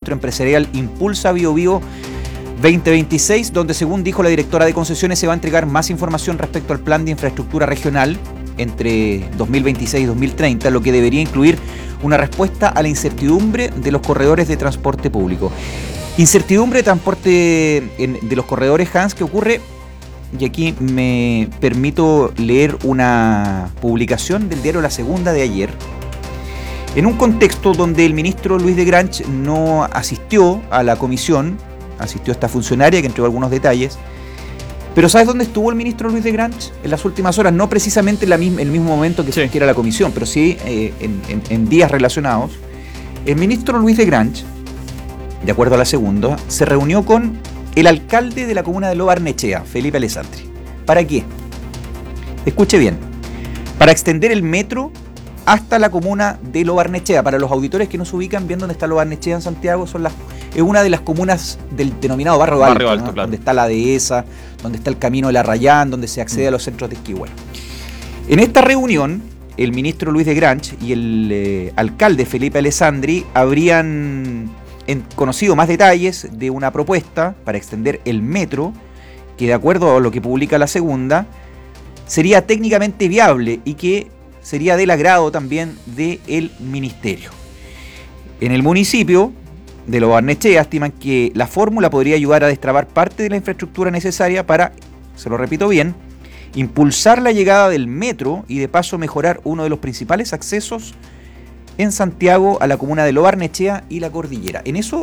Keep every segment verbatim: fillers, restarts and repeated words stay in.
encuentro empresarial Impulsa Bio Bio veinte veintiséis, donde según dijo la directora de concesiones se va a entregar más información respecto al plan de infraestructura regional entre dos mil veintiséis y dos mil treinta, lo que debería incluir una respuesta a la incertidumbre de los corredores de transporte público. Incertidumbre de transporte en, de los corredores, Hans, ¿qué ocurre? Y aquí me permito leer una publicación del diario La Segunda de ayer, en un contexto donde el ministro Luis de Granch no asistió a la comisión, asistió a esta funcionaria que entregó algunos detalles. Pero ¿sabes dónde estuvo el ministro Luis de Granch en las últimas horas? No precisamente en la misma, el mismo momento que sí. se quiera la comisión, pero sí eh, en, en, en días relacionados. El ministro Luis de Granch, de acuerdo a La Segunda, se reunió con el alcalde de la comuna de Lo Barnechea, Felipe Alessandri. ¿Para qué? Escuche bien. Para extender el metro hasta la comuna de Lo Barnechea. Para los auditores que no se ubican bien dónde está Lo Barnechea en Santiago, son las, es una de las comunas del denominado Barrio Alto, Barrio Alto, ¿no? Claro. Donde está la Dehesa, donde está el Camino de la Rayán, donde se accede mm. a los centros de esquí. Bueno, en esta reunión, el ministro Luis de Granch y el eh, alcalde Felipe Alessandri habrían en, conocido más detalles de una propuesta para extender el metro, que de acuerdo a lo que publica La Segunda, sería técnicamente viable y que sería del agrado también del ministerio. En el municipio de Lo Barnechea estiman que la fórmula podría ayudar a destrabar parte de la infraestructura necesaria para, se lo repito bien, impulsar la llegada del metro y de paso mejorar uno de los principales accesos en Santiago a la comuna de Lo Barnechea y la Cordillera. En eso,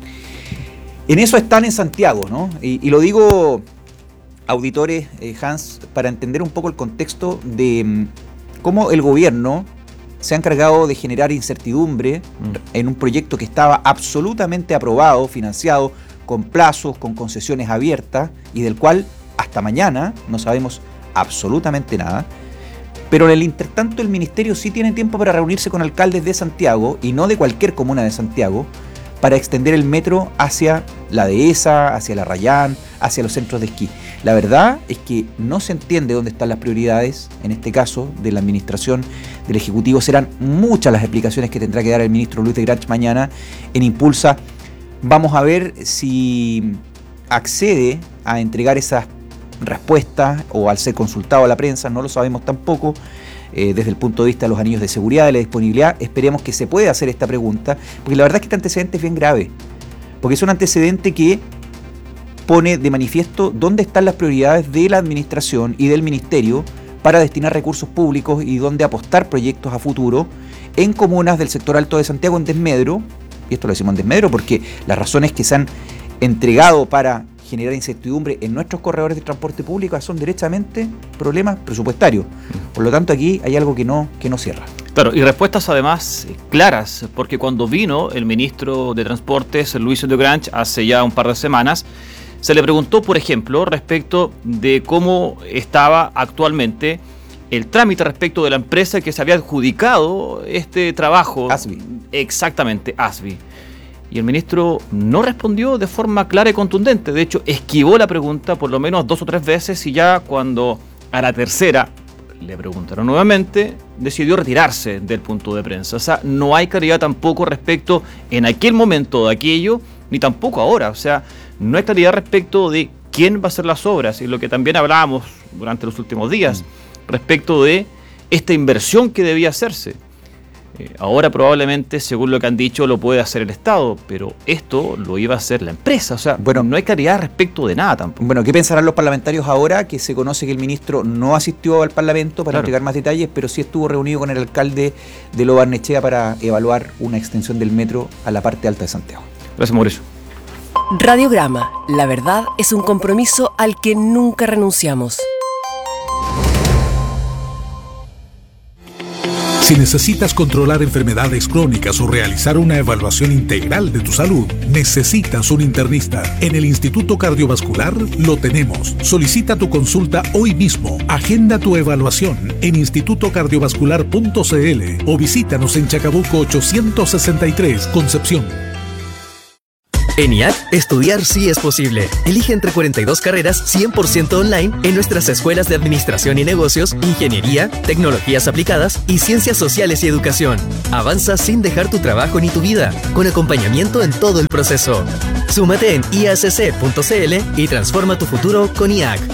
en eso están en Santiago, ¿no? Y, y lo digo, auditores, eh, Hans, para entender un poco el contexto de mm, cómo el gobierno se ha encargado de generar incertidumbre mm. en un proyecto que estaba absolutamente aprobado, financiado, con plazos, con concesiones abiertas y del cual hasta mañana no sabemos absolutamente nada. Pero en el intertanto el ministerio sí tiene tiempo para reunirse con alcaldes de Santiago y no de cualquier comuna de Santiago para extender el metro hacia la Dehesa, hacia la Rayán, hacia los centros de esquí. La verdad es que no se entiende dónde están las prioridades, en este caso, de la administración del Ejecutivo. Serán muchas las explicaciones que tendrá que dar el ministro Luis de Granch mañana en Impulsa. Vamos a ver si accede a entregar esas respuestas o al ser consultado a la prensa, no lo sabemos tampoco. Eh, desde el punto de vista de los anillos de seguridad, de la disponibilidad, esperemos que se pueda hacer esta pregunta, porque la verdad es que este antecedente es bien grave, porque es un antecedente que pone de manifiesto dónde están las prioridades de la administración y del ministerio para destinar recursos públicos y dónde apostar proyectos a futuro en comunas del sector alto de Santiago en desmedro, y esto lo decimos en desmedro porque las razones que se han entregado para generar incertidumbre en nuestros corredores de transporte público son directamente problemas presupuestarios. Por lo tanto, aquí hay algo que no, que no cierra. Claro, y respuestas además claras, porque cuando vino el ministro de Transportes, Luis de Granch, hace ya un par de semanas, se le preguntó, por ejemplo, respecto de cómo estaba actualmente el trámite respecto de la empresa que se había adjudicado este trabajo. Asvi. Exactamente, Asvi. Y el ministro no respondió de forma clara y contundente. De hecho, esquivó la pregunta por lo menos dos o tres veces y ya cuando a la tercera le preguntaron nuevamente, decidió retirarse del punto de prensa. O sea, no hay claridad tampoco respecto en aquel momento de aquello, ni tampoco ahora. O sea, no hay claridad respecto de quién va a hacer las obras. Y lo que también hablábamos durante los últimos días, mm. respecto de esta inversión que debía hacerse. Eh, ahora probablemente, según lo que han dicho, lo puede hacer el Estado, pero esto lo iba a hacer la empresa. O sea, bueno, no hay claridad respecto de nada tampoco. Bueno, ¿qué pensarán los parlamentarios ahora que se conoce que el ministro no asistió al Parlamento para claro. entregar más detalles, pero sí estuvo reunido con el alcalde de Lo Barnechea para evaluar una extensión del metro a la parte alta de Santiago? Gracias, Mauricio. Radiograma, la verdad es un compromiso al que nunca renunciamos. Si necesitas controlar enfermedades crónicas o realizar una evaluación integral de tu salud, necesitas un internista. En el Instituto Cardiovascular lo tenemos. Solicita tu consulta hoy mismo. Agenda tu evaluación en instituto cardiovascular punto c l o visítanos en Chacabuco ochocientos sesenta y tres, Concepción. En I A C, estudiar sí es posible. Elige entre cuarenta y dos carreras cien por ciento online en nuestras escuelas de Administración y Negocios, Ingeniería, Tecnologías Aplicadas y Ciencias Sociales y Educación. Avanza sin dejar tu trabajo ni tu vida, con acompañamiento en todo el proceso. Súmate en i a c c punto c l y transforma tu futuro con I A C.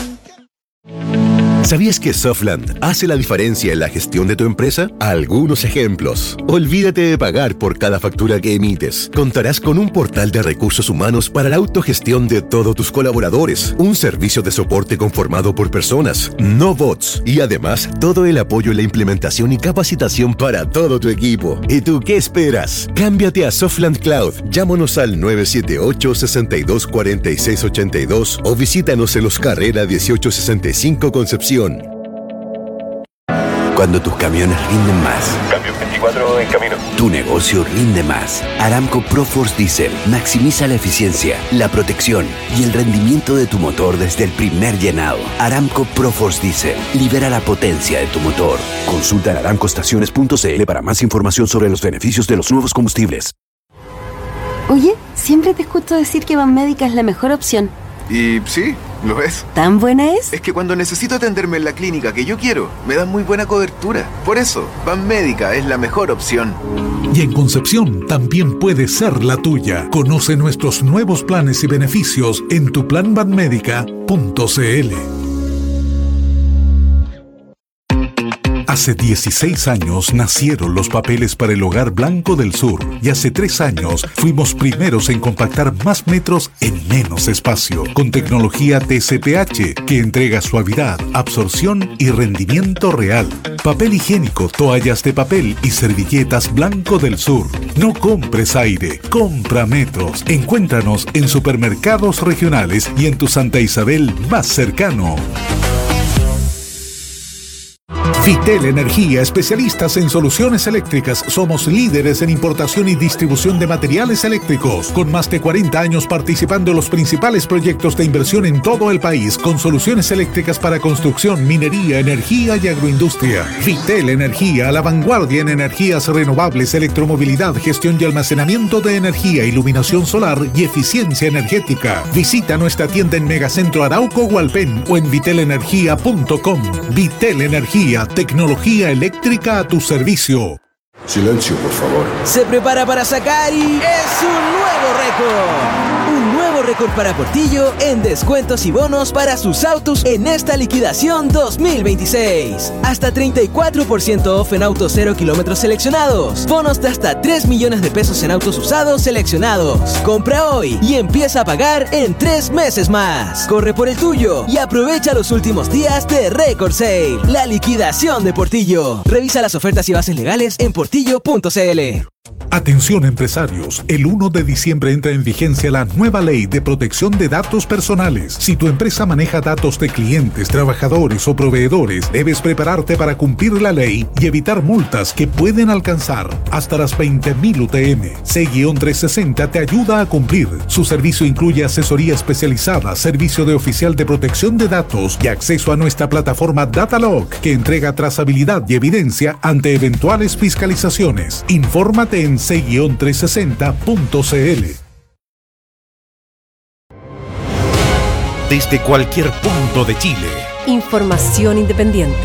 ¿Sabías que Softland hace la diferencia en la gestión de tu empresa? Algunos ejemplos. Olvídate de pagar por cada factura que emites. Contarás con un portal de recursos humanos para la autogestión de todos tus colaboradores. Un servicio de soporte conformado por personas, no bots. Y además, todo el apoyo en la implementación y capacitación para todo tu equipo. ¿Y tú qué esperas? Cámbiate a Softland Cloud. Llámanos al nueve siete ocho, seis dos cuatro seis ocho dos o visítanos en Los Carrera dieciocho sesenta y cinco Concepción. Cuando tus camiones rinden más. Cambio veinticuatro en camino. Tu negocio rinde más. Aramco ProForce Diesel maximiza la eficiencia, la protección y el rendimiento de tu motor desde el primer llenado. Aramco ProForce Diesel libera la potencia de tu motor. Consulta en aramco estaciones punto c l para más información sobre los beneficios de los nuevos combustibles. Oye, siempre te escucho decir que Banmédica es la mejor opción. Y sí, lo es. ¿Tan buena es? Es que cuando necesito atenderme en la clínica que yo quiero, me dan muy buena cobertura. Por eso, Banmédica es la mejor opción. Y en Concepción también puede ser la tuya. Conoce nuestros nuevos planes y beneficios en tu plan banmédica punto c l. Hace dieciséis años nacieron los papeles para el Hogar Blanco del Sur y hace tres años fuimos primeros en compactar más metros en menos espacio con tecnología T C P H que entrega suavidad, absorción y rendimiento real. Papel higiénico, toallas de papel y servilletas Blanco del Sur. No compres aire, compra metros. Encuéntranos en supermercados regionales y en tu Santa Isabel más cercano. Vitel Energía, especialistas en soluciones eléctricas. Somos líderes en importación y distribución de materiales eléctricos, con más de cuarenta años participando en los principales proyectos de inversión en todo el país, con soluciones eléctricas para construcción, minería, energía y agroindustria. Vitel Energía, a la vanguardia en energías renovables, electromovilidad, gestión y almacenamiento de energía, iluminación solar y eficiencia energética. Visita nuestra tienda en Megacentro Arauco Hualpén o en vitel energía punto com. Vitel Energía, tecnología eléctrica a tu servicio. Silencio, por favor. Se prepara para sacar y es un nuevo récord. Un nuevo récord para Portillo en descuentos y bonos para sus autos en esta liquidación dos mil veintiséis. Hasta treinta y cuatro por ciento off en autos cero kilómetros seleccionados. Bonos de hasta tres millones de pesos en autos usados seleccionados. Compra hoy y empieza a pagar en tres meses más. Corre por el tuyo y aprovecha los últimos días de Record Sale. La liquidación de Portillo. Revisa las ofertas y bases legales en portillo punto c l. Atención empresarios, el uno de diciembre entra en vigencia la nueva ley de protección de datos personales. Si tu empresa maneja datos de clientes, trabajadores o proveedores, debes prepararte para cumplir la ley y evitar multas que pueden alcanzar hasta las veinte mil U T M. C trescientos sesenta te ayuda a cumplir. Su servicio incluye asesoría especializada, servicio de oficial de protección de datos y acceso a nuestra plataforma Datalog, que entrega trazabilidad y evidencia ante eventuales fiscalizaciones. Infórmate en c trescientos sesenta punto c l. Desde cualquier punto de Chile. Información independiente.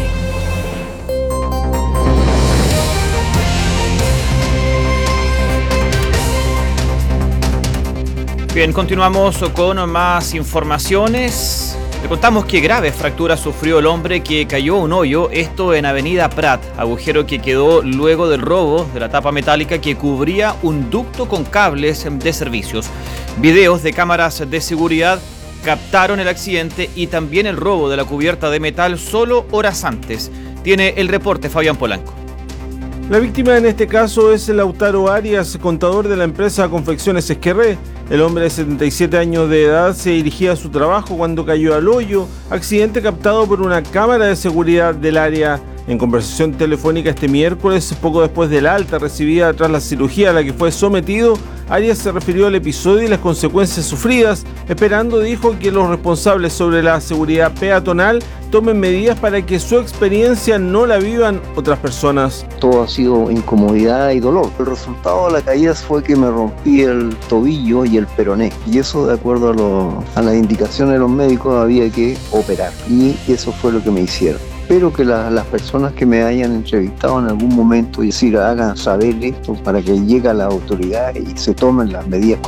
Bien, continuamos con más informaciones. Le contamos que graves fracturas sufrió el hombre que cayó a un hoyo, esto en Avenida Prat, agujero que quedó luego del robo de la tapa metálica que cubría un ducto con cables de servicios. Videos de cámaras de seguridad captaron el accidente y también el robo de la cubierta de metal solo horas antes. Tiene el reporte Fabián Polanco. La víctima en este caso es Lautaro Arias, contador de la empresa Confecciones Esquerré. El hombre de setenta y siete años de edad se dirigía a su trabajo cuando cayó al hoyo, accidente captado por una cámara de seguridad del área. En conversación telefónica este miércoles, poco después del alta recibida tras la cirugía a la que fue sometido, Arias se refirió al episodio y las consecuencias sufridas, esperando, dijo, que los responsables sobre la seguridad peatonal tomen medidas para que su experiencia no la vivan otras personas. Todo ha sido incomodidad y dolor. El resultado de la caída fue que me rompí el tobillo y el peroné, y eso, de acuerdo a, lo, a las indicaciones de los médicos, había que operar, y eso fue lo que me hicieron. Espero que la, las personas que me hayan entrevistado en algún momento, y decir, hagan saber esto para que llegue a la autoridad y se tomen las medidas